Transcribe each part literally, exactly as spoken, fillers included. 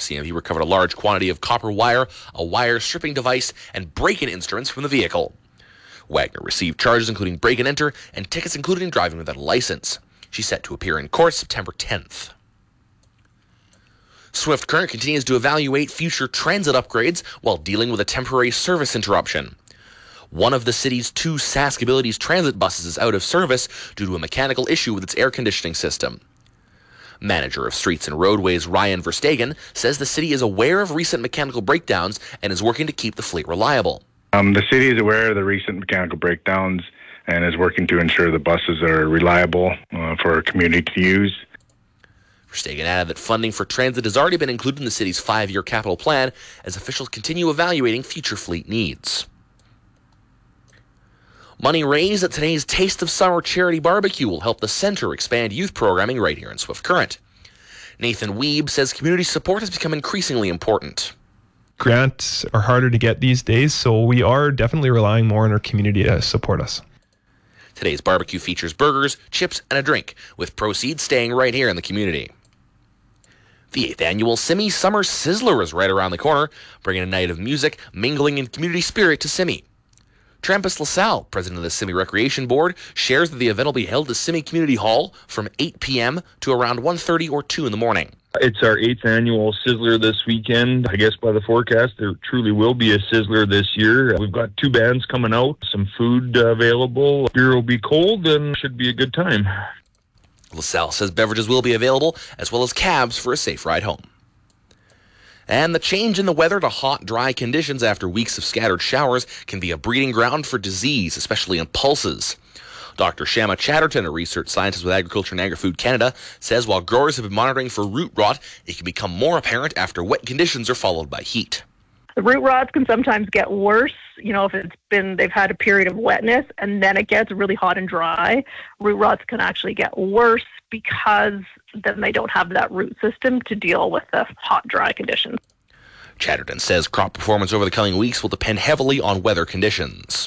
C M V recovered a large quantity of copper wire, a wire stripping device, and break-in instruments from the vehicle. Wagner received charges including break-and-enter and tickets including driving without a license. She's set to appear in court September tenth. Swift Current continues to evaluate future transit upgrades while dealing with a temporary service interruption. One of the city's two Sask Abilities transit buses is out of service due to a mechanical issue with its air conditioning system. Manager of Streets and Roadways Ryan Verstegen says the city is aware of recent mechanical breakdowns and is working to keep the fleet reliable. Um, the city is aware of the recent mechanical breakdowns and is working to ensure the buses are reliable uh, for our community to use. Verstegen added that funding for transit has already been included in the city's five-year capital plan as officials continue evaluating future fleet needs. Money raised at today's Taste of Summer charity barbecue will help the center expand youth programming right here in Swift Current. Nathan Weeb says community support has become increasingly important. Grants are harder to get these days, so we are definitely relying more on our community to support us. Today's barbecue features burgers, chips, and a drink, with proceeds staying right here in the community. The eighth annual Simi Summer Sizzler is right around the corner, bringing a night of music, mingling, and community spirit to Simi. Trampus LaSalle, president of the Simi Recreation Board, shares that the event will be held at Simi Community Hall from eight p.m. to around one thirty or two in the morning. It's our eighth annual Sizzler this weekend. I guess by the forecast, there truly will be a Sizzler this year. We've got two bands coming out, some food uh, available. Beer will be cold and should be a good time. LaSalle says beverages will be available, as well as cabs for a safe ride home. And the change in the weather to hot, dry conditions after weeks of scattered showers can be a breeding ground for disease, especially in pulses. Doctor Shama Chatterton, a research scientist with Agriculture and Agri-Food Canada, says while growers have been monitoring for root rot, it can become more apparent after wet conditions are followed by heat. The root rots can sometimes get worse, you know, if it's been, they've had a period of wetness and then it gets really hot and dry. Root rots can actually get worse because then they don't have that root system to deal with the hot, dry conditions. Chatterton says crop performance over the coming weeks will depend heavily on weather conditions.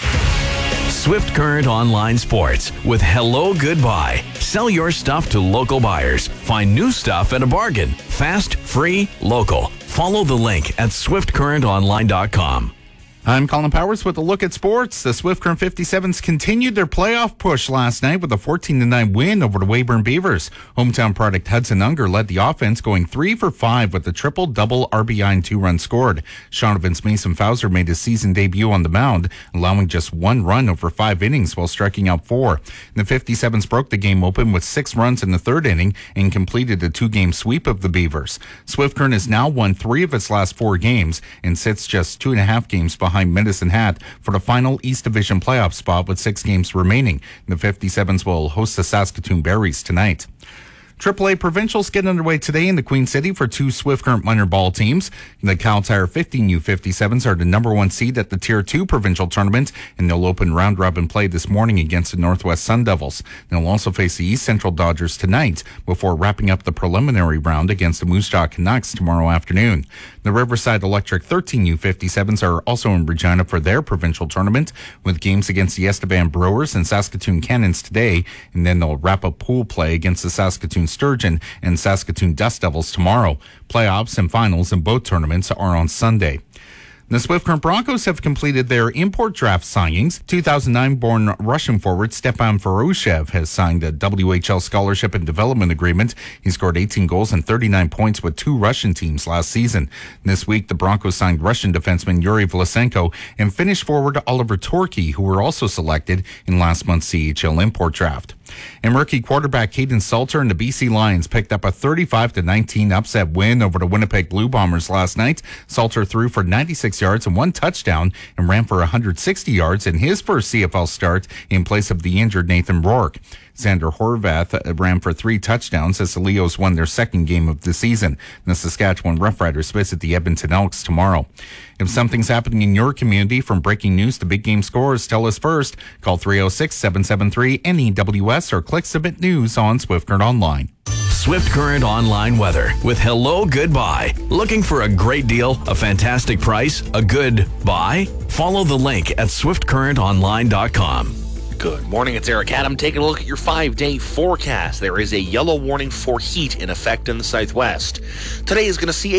Swift Current Online Sports with Hello Goodbye. Sell your stuff to local buyers. Find new stuff at a bargain. Fast, free, local. Follow the link at swift current online dot com. I'm Colin Powers with a look at sports. The Swift Current fifty-sevens continued their playoff push last night with a fourteen to nine win over the Weyburn Beavers. Hometown product Hudson Unger led the offense, going three for five with a triple-double R B I and two runs scored. Shaunavon's Mason Fauser made his season debut on the mound, allowing just one run over five innings while striking out four. The fifty-sevens broke the game open with six runs in the third inning and completed a two-game sweep of the Beavers. Swift Current has now won three of its last four games and sits just two and a half games behind behind Medicine Hat for the final East Division playoff spot with six games remaining. The fifty-sevens will host the Saskatoon Berries tonight. triple A Provincials get underway today in the Queen City for two Swift Current minor ball teams. The Cal Tire fifteen U fifty-sevens are the number one seed at the Tier two Provincial Tournament, and they'll open round-robin play this morning against the Northwest Sun Devils. They'll also face the East Central Dodgers tonight before wrapping up the preliminary round against the Moose Jaw Canucks tomorrow afternoon. The Riverside Electric thirteen U fifty-sevens are also in Regina for their provincial tournament, with games against the Estevan Brewers and Saskatoon Cannons today, and then they'll wrap up pool play against the Saskatoon Sturgeon and Saskatoon Dust Devils tomorrow. Playoffs and finals in both tournaments are on Sunday. The Swift Current Broncos have completed their import draft signings. two thousand nine born Russian forward Stepan Farushev has signed a W H L scholarship and development agreement. He scored eighteen goals and thirty-nine points with two Russian teams last season. This week, the Broncos signed Russian defenseman Yuri Vlasenko and Finnish forward Oliver Torkey, who were also selected in last month's C H L import draft. And rookie quarterback Caden Salter and the B C Lions picked up a thirty-five to nineteen upset win over the Winnipeg Blue Bombers last night. Salter threw for ninety-six yards and one touchdown and ran for one hundred sixty yards in his first C F L start in place of the injured Nathan Rourke. Xander Horvath ran for three touchdowns as the Leos won their second game of the season. The Saskatchewan Roughriders visit the Edmonton Elks tomorrow. If something's happening in your community, from breaking news to big game scores, tell us first. Call three oh six, seven seven three, N E W S or click Submit News on Swift Current Online. Swift Current Online weather with Hello Goodbye. Looking for a great deal, a fantastic price, a good buy? Follow the link at swift current online dot com. Good morning, it's Eric Adam. Taking a look at your five-day forecast. There is a yellow warning for heat in effect in the southwest. Today is going to see a